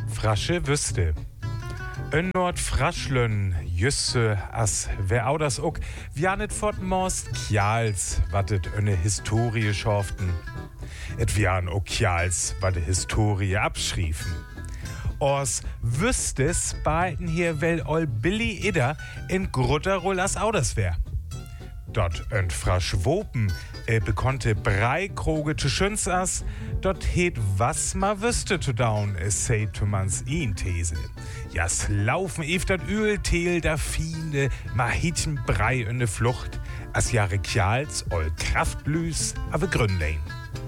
Frasche wüsste. In Nordfraschlön, Jüsse, as wer auch das ook, wir net fortmost Kjals, wattet eine Historie schorften. Et wian ook Kjals, wat de Historie abschriefen. Ors wüstes behalten hier wel ol Billy Idder in Grutterroll as auch das wär. Dort önt frasch Wopen, bekonnte Breikroge zu schünz as, dort het was ma wüsste zu daun, es sei zu mans ihn These. Jas laufen ef dat Öltel da Fiende, ma hitchen Brei in de Flucht, as jahre Kjals ol Kraftblüs, ave Grünlein.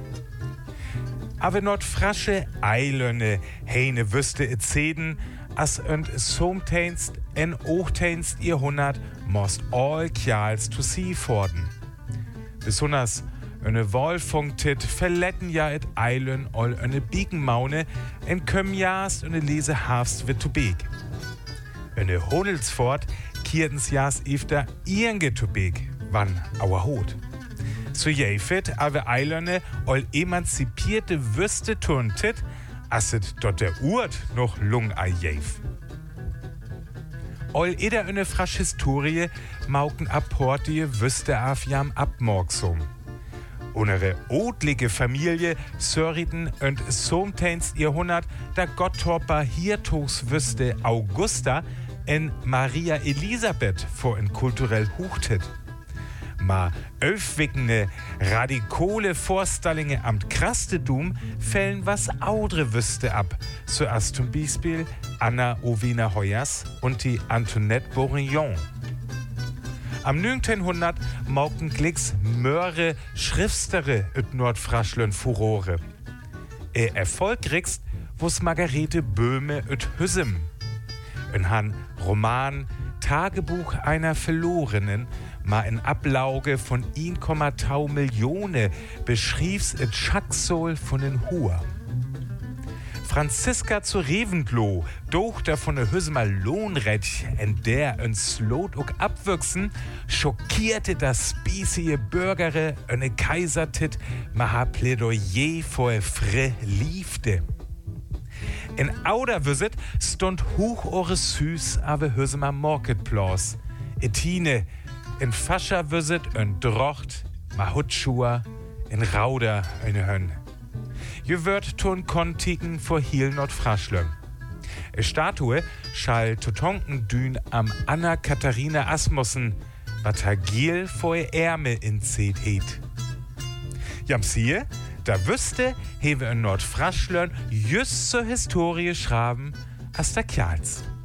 Aber nordfrasche Eilöne, heine wüsste et Zeden, as önt somteinst en ochteinst Jahrhundert most all Kjals zu sie forden. Besonders eine Wolfunktit verletten ja et Eilön all eine Biegenmaune en kömm jast eine Lese Hafst wird zu Beek. Eine Honelsfort kiertens jas ifter Irnge zu Beek, wann auer Hot. So jäfet aber Eilöne all emanzipierte Wüste turntit, asset dort der Urt noch lung a jäf. All eder eine frasch Historie mauken apportie Wüste afjam abmorgsum. Unsere odlige Familie sörriten und somteinst Jahrhundert da Gottorper Hirtogs Wüste Augusta en Maria Elisabeth vor en kulturell huchtet. Ma öfwickende radikale Vorstallinge amt Krastedum fällen was audre Wüste ab, so as zum Beispiel Anna Ovina Hoyers und die Antoinette Bourignon. Am 1900 mauken Glicks Möhre Schriftstere üt Nordfraschlön Furore. Erfolgrigst wo's Margarete Böhme üt Hüssem. Ein Han Roman Tagebuch einer Verlorenen, ma in Ablauge von 1,2 Millionen beschrieb's et Schacksol von den Hur. Franziska zu Reventlow, Tochter von der Hüsmer Lohnrecht, en der en Slot ook abwüchsen, schockierte das spießige Bürgere eine Kaisertit, ma ha Plädoyer vor fre liefde. In Auderwüsset stund hoch ores Süß ave Hüsmer Marketplace. Etine, in Fascherwüsset en Drocht, ma Hutschua, in Rauder eine Hönn. Je wird tun kontigen vor Hiel Nordfraschlön. E Statue schall Totonkendün am Anna Katharina Asmussen, wat Giel vor ihr Ärmel in Zet het. Jam siehe, da wüsste, hewe in Nordfraschlön just zur Historie schraben, as der Kjals.